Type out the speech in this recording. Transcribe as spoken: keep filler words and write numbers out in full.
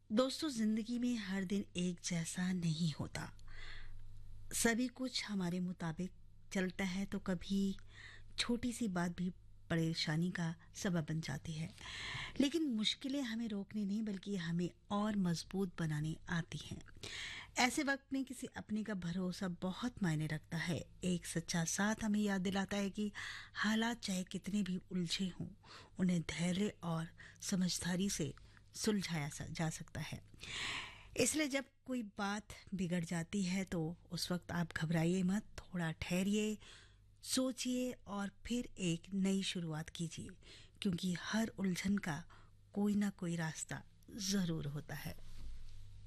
दोस्तों, जिंदगी में हर दिन एक जैसा नहीं होता। सभी कुछ हमारे मुताबिक चलता है तो कभी छोटी सी बात भी परेशानी का सबब बन जाती है। लेकिन मुश्किलें हमें रोकने नहीं बल्कि हमें और मजबूत बनाने आती हैं। ऐसे वक्त में किसी अपने का भरोसा बहुत मायने रखता है। एक सच्चा साथ हमें याद दिलाता है कि हालात चाहे कितने भी उलझे हों, उन्हें धैर्य और समझदारी से सुलझाया सा- जा सकता है। इसलिए जब कोई बात बिगड़ जाती है तो उस वक्त आप घबराइए मत, थोड़ा ठहरिए, सोचिए और फिर एक नई शुरुआत कीजिए, क्योंकि हर उलझन का कोई ना कोई रास्ता जरूर होता है।